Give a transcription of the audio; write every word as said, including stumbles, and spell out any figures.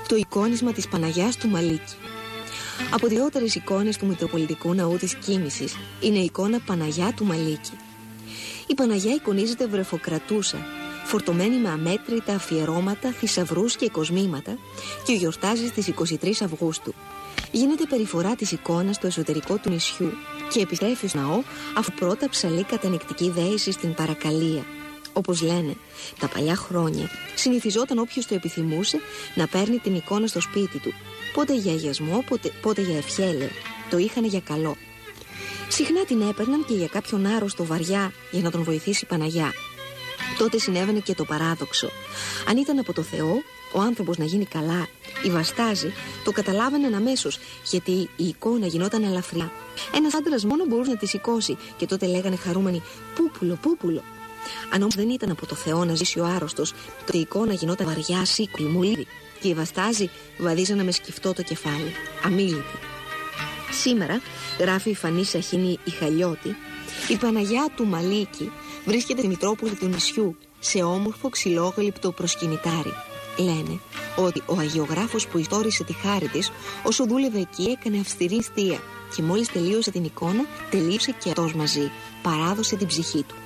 το εικόνισμα της Παναγιάς του Μαλίκη. Από διότερες εικόνες του Μητροπολιτικού Ναού της Κοίμησης είναι η εικόνα Παναγιά του Μαλίκη. Η Παναγιά εικονίζεται βρεφοκρατούσα, φορτωμένη με αμέτρητα αφιερώματα, θησαυρούς και κοσμήματα, και γιορτάζει στις είκοσι τρεις Αυγούστου. Γίνεται περιφορά της εικόνας στο εσωτερικό του νησιού και επιστρέφει στο ναό, αφού πρώτα ψαλεί κατανυκτική δέηση στην παρακαλία. Όπως λένε, τα παλιά χρόνια συνηθιζόταν όποιος το επιθυμούσε να παίρνει την εικόνα στο σπίτι του, πότε για αγιασμό, πότε, πότε για ευχέλαιο. Το είχαν για καλό. Συχνά την έπαιρναν και για κάποιον άρρωστο βαριά για να τον βοηθήσει η Παναγιά. Τότε συνέβαινε και το παράδοξο. Αν ήταν από το Θεό ο άνθρωπος να γίνει καλά, οι βαστάζοι το καταλάβαιναν αμέσως, γιατί η εικόνα γινόταν ελαφριά. Ένας άντρας μόνο μπορούσε να τη σηκώσει και τότε λέγανε χαρούμενοι «Πούπουλο, πούπουλο». Αν όμως δεν ήταν από το Θεό να ζήσει ο άρρωστος, τότε η εικόνα γινόταν βαριά, σίκουλη, μουλίδι, και οι βαστάζοι βαδίζανε με σκυφτό το κεφάλι, αμίλητη. Σήμερα, γράφει η Φανή Σαχίνη η Χαλιώτη, η Παναγιά του Μαλίκη βρίσκεται στη Μητρόπολη του νησιού, σε όμορφο ξυλόγλυπτο προσκυνητάρι. Λένε ότι ο αγιογράφος που ιστόρισε τη χάρη της, όσο δούλευε εκεί, έκανε αυστηρή νηστεία και μόλις τελείωσε την εικόνα, τελείωσε και αυτός μαζί, παράδοσε την ψυχή του.